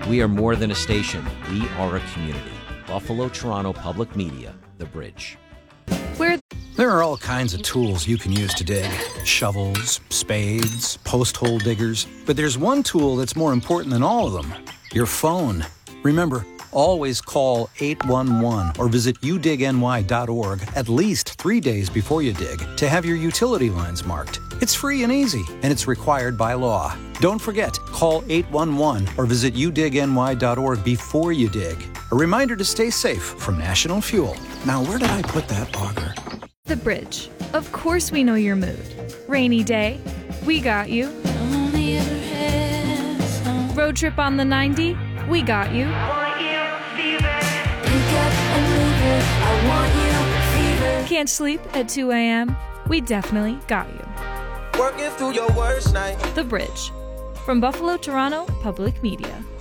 We are more than a station. We are a community. Buffalo, Toronto Public Media, The Bridge. There are all kinds of tools you can use to dig. Shovels, spades, post hole diggers. But there's one tool that's more important than all of them. Your phone. Remember, always call 811 or visit udigny.org at least 3 days before you dig to have your utility lines marked. It's free and easy, and it's required by law. Don't forget, call 811 or visit udigny.org before you dig. A reminder to stay safe from National Fuel. Now, where did I put that auger? The Bridge. Of course we know your mood. Rainy day. We got you. Road trip on the 90. We got you. Can't sleep at 2 a.m. We definitely got you. Working through your worst night. The Bridge. From Buffalo, Toronto Public Media.